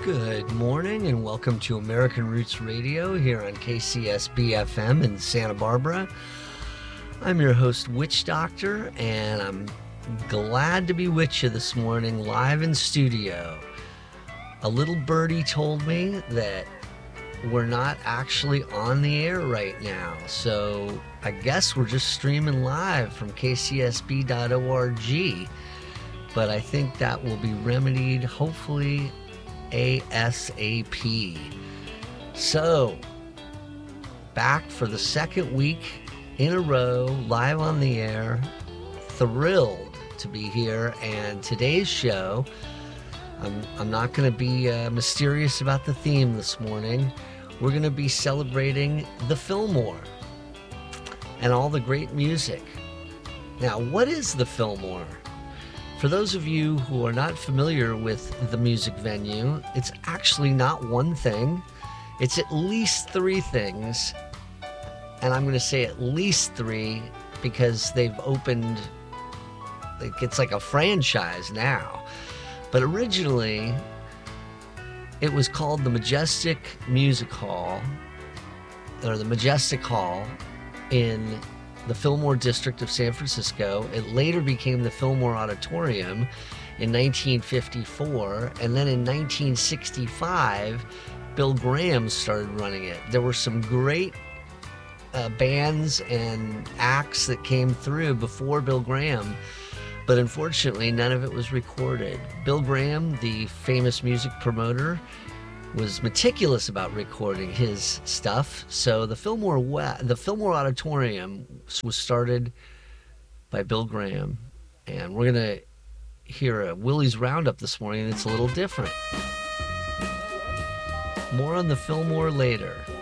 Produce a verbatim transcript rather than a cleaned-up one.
Good morning and welcome to American Roots Radio here on K C S B F M in Santa Barbara. I'm your host, Witch Doctor, and I'm glad to be with you this morning live in studio. A little birdie told me that we're not actually on the air right now, so I guess we're just streaming live from K C S B dot org, but I think that will be remedied hopefully ASAP. So, back for the second week in a row, live on the air. Thrilled to be here. And today's show, I'm, I'm not going to be uh, mysterious about the theme this morning. We're going to be celebrating the Fillmore and all the great music. Now, what is the Fillmore? For those of you who are not familiar with the music venue, it's actually not one thing. It's at least three things. And I'm going to say at least three because they've opened, it's like a franchise now. But originally, it was called the Majestic Music Hall, or the Majestic Hall in the Fillmore District of San Francisco. It later became the Fillmore Auditorium in nineteen fifty-four, and then in nineteen sixty-five, Bill Graham started running it. There were some great uh, bands and acts that came through before Bill Graham, but unfortunately none of it was recorded. Bill Graham, the famous music promoter, was meticulous about recording his stuff. So the Fillmore the Fillmore Auditorium was started by Bill Graham, and we're gonna hear a Willie's Roundup this morning. It's a little different. More on the Fillmore later.